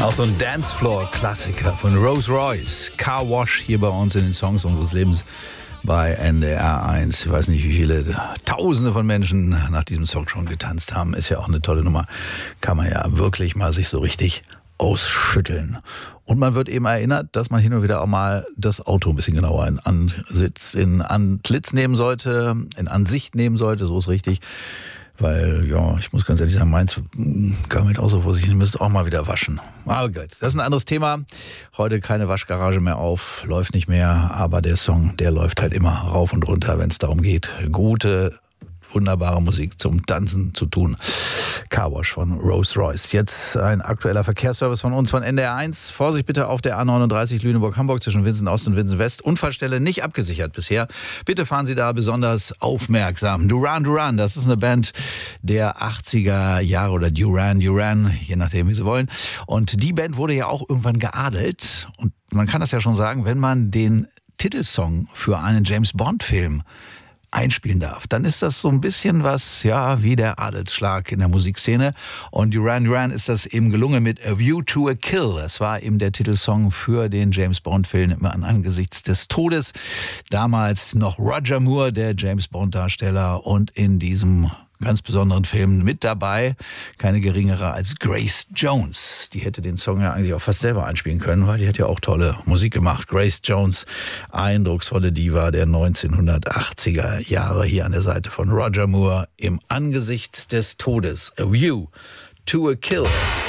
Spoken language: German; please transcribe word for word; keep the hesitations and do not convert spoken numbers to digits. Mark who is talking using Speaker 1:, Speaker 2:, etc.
Speaker 1: Auch so ein Dancefloor-Klassiker von Rose Royce. Car Wash hier bei uns in den Songs unseres Lebens bei N D R eins. Ich weiß nicht, wie viele Tausende von Menschen nach diesem Song schon getanzt haben. Ist ja auch eine tolle Nummer. Kann man ja wirklich mal sich so richtig ausschütteln. Und man wird eben erinnert, dass man hin und wieder auch mal das Auto ein bisschen genauer in Ansitz, in Antlitz nehmen sollte, in Ansicht nehmen sollte, so ist richtig. Weil, ja, ich muss ganz ehrlich sagen, meins gammelt auch so vor sich, ihr müsst auch mal wieder waschen. Aber gut, das ist ein anderes Thema. Heute keine Waschgarage mehr auf, läuft nicht mehr, aber der Song, der läuft halt immer rauf und runter, wenn es darum geht, gute, wunderbare Musik zum Tanzen zu tun. Car Wash von Rose Royce. Jetzt ein aktueller Verkehrsservice von uns von N D R eins. Vorsicht bitte auf der A neununddreißig Lüneburg-Hamburg zwischen Winsen Ost und Winsen West. Unfallstelle nicht abgesichert bisher. Bitte fahren Sie da besonders aufmerksam. Duran Duran, das ist eine Band der achtziger Jahre oder Duran Duran, je nachdem wie Sie wollen. Und die Band wurde ja auch irgendwann geadelt. Und man kann das ja schon sagen, wenn man den Titelsong für einen James-Bond-Film einspielen darf, dann ist das so ein bisschen was, ja, wie der Adelsschlag in der Musikszene. Und Duran Duran ist das eben gelungen mit A View to a Kill. Das war eben der Titelsong für den James-Bond-Film immer an Angesichts des Todes. Damals noch Roger Moore, der James-Bond-Darsteller, und in diesem ganz besonderen Film mit dabei, keine geringere als Grace Jones. Die hätte den Song ja eigentlich auch fast selber einspielen können, weil die hat ja auch tolle Musik gemacht. Grace Jones, eindrucksvolle Diva der neunzehnhundertachtziger Jahre, hier an der Seite von Roger Moore im Angesichts des Todes. A View to a Kill.